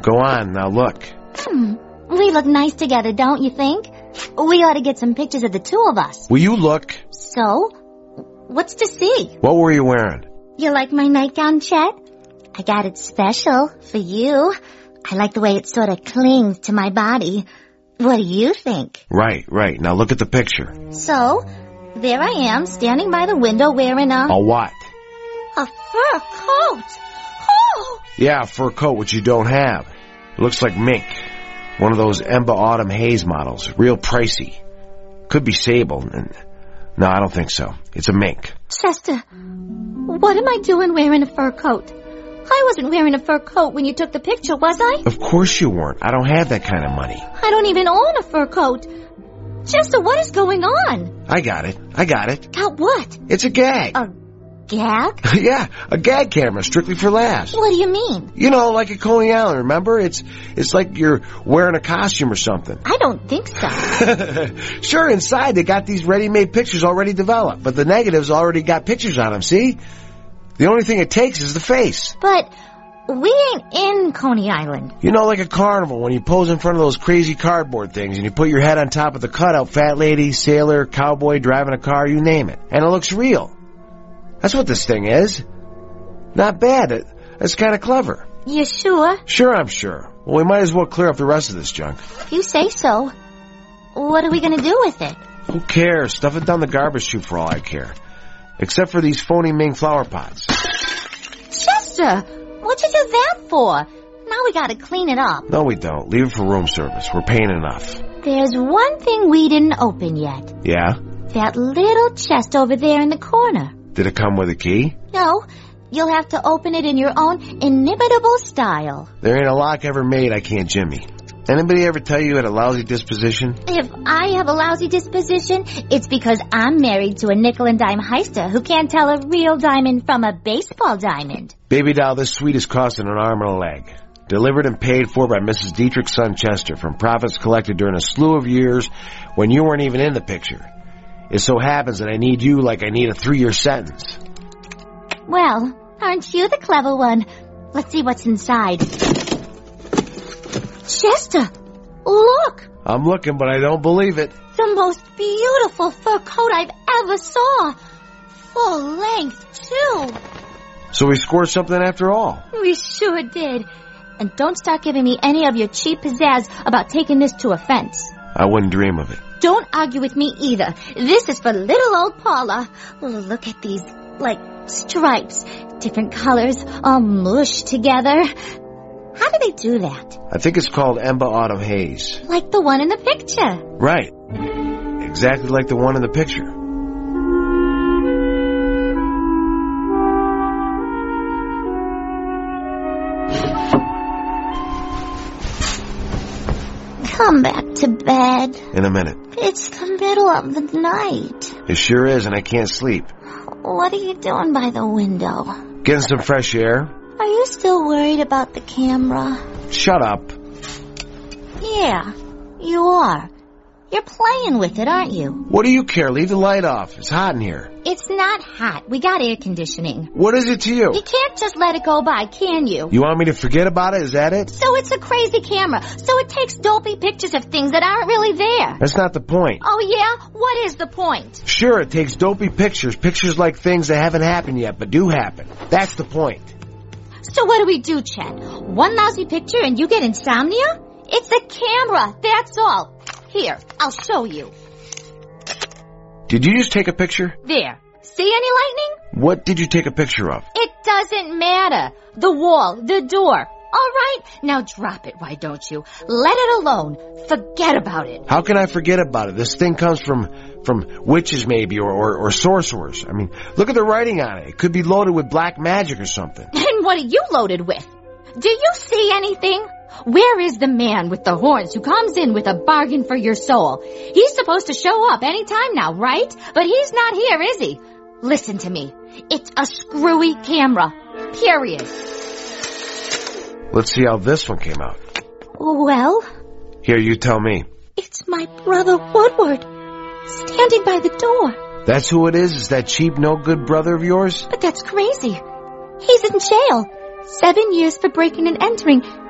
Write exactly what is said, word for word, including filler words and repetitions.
Go on, now look. Hmm. We look nice together, don't you think? We ought to get some pictures of the two of us. Will you look? So? What's to see? What were you wearing? You like my nightgown, Chet? I got it special for you. I like the way it sort of clings to my body. What do you think? Right, right. Now look at the picture. So, there I am, standing by the window wearing a... A what? A fur coat. Oh! Yeah, a fur coat, which you don't have. It looks like mink. One of those Emba Autumn Haze models. Real pricey. Could be sable. And no, I don't think so. It's a mink. Chester, what am I doing wearing a fur coat? I wasn't wearing a fur coat when you took the picture, was I? Of course you weren't. I don't have that kind of money. I don't even own a fur coat. Chester, what is going on? I got it. I got it. Got what? It's a gag. A gag? Yeah, a gag camera, strictly for laughs. What do you mean? You know, like at Coney Island, remember? It's it's like you're wearing a costume or something. I don't think so. Sure, inside they got these ready-made pictures already developed, but the negatives already got pictures on them, see? The only thing it takes is the face. But we ain't in Coney Island. You know, like a carnival, when you pose in front of those crazy cardboard things and you put your head on top of the cutout, fat lady, sailor, cowboy, driving a car, you name it. And it looks real. That's what this thing is. Not bad. It, it's kind of clever. You sure? Sure, I'm sure. Well, we might as well clear up the rest of this junk. If you say so. What are we going to do with it? Who cares? Stuff it down the garbage chute for all I care. Except for these phony Ming flower pots. Chester, what'd you do that for? Now we got to clean it up. No, we don't. Leave it for room service. We're paying enough. There's one thing we didn't open yet. Yeah? That little chest over there in the corner. Did it come with a key? No, you'll have to open it in your own inimitable style. There ain't a lock ever made I can't jimmy. Anybody ever tell you you had a lousy disposition? If I have a lousy disposition, it's because I'm married to a nickel and dime heister who can't tell a real diamond from a baseball diamond. Baby doll, this suite is costing an arm and a leg. Delivered and paid for by Missus Dietrich's son Chester from profits collected during a slew of years when you weren't even in the picture. It so happens that I need you like I need a three-year sentence. Well, aren't you the clever one? Let's see what's inside. Chester, look! I'm looking, but I don't believe it. The most beautiful fur coat I've ever saw. Full length, too. So we scored something after all. We sure did. And don't start giving me any of your cheap pizzazz about taking this to a fence. I wouldn't dream of it. Don't argue with me either. This is for little old Paula. Look at these, like, stripes. Different colors, all mushed together. How do they do that? I think it's called Emba Autumn Haze. Like the one in the picture. Right. Exactly like the one in the picture. Come back to bed. In a minute. It's the middle of the night. It sure is, and I can't sleep. What are you doing by the window? Getting some fresh air. Are you still worried about the camera? Shut up. Yeah, you are. You're playing with it, aren't you? What do you care? Leave the light off. It's hot in here. It's not hot. We got air conditioning. What is it to you? You can't just let it go by, can you? You want me to forget about it? Is that it? So it's a crazy camera. So it takes dopey pictures of things that aren't really there. That's not the point. Oh, yeah? What is the point? Sure, it takes dopey pictures. Pictures like things that haven't happened yet, but do happen. That's the point. So what do we do, Chet? One lousy picture and you get insomnia? It's a camera, that's all. Here, I'll show you. Did you just take a picture? There. See any lightning? What did you take a picture of? It doesn't matter. The wall, the door. All right, now drop it, why don't you? Let it alone. Forget about it. How can I forget about it? This thing comes from from witches maybe, or, or, or sorcerers. I mean, look at the writing on it. It could be loaded with black magic or something. And what are you loaded with? Do you see anything? Where is the man with the horns who comes in with a bargain for your soul? He's supposed to show up any time now, right? But he's not here, is he? Listen to me. It's a screwy camera. Period. Let's see how this one came out. Well? Here, you tell me. It's my brother Woodward, standing by the door. That's who it is? Is that cheap, no-good brother of yours? But that's crazy. He's in jail. Seven years for breaking and entering.